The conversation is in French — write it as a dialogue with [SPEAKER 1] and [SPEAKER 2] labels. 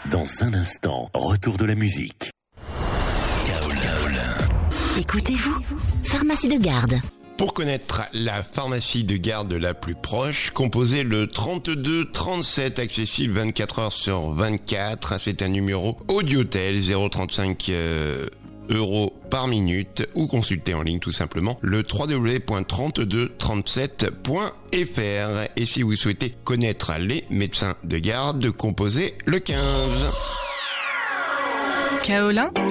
[SPEAKER 1] Dans un instant, retour de la musique.
[SPEAKER 2] Écoutez-vous, pharmacie de garde.
[SPEAKER 3] Pour connaître la pharmacie de garde la plus proche, composez le 32 37, accessible 24 heures sur 24. C'est un numéro Audiotel, 035 euros par minute, ou consultez en ligne tout simplement le www.3237.fr. Et si vous souhaitez connaître les médecins de garde, composez le 15.
[SPEAKER 4] Kaolin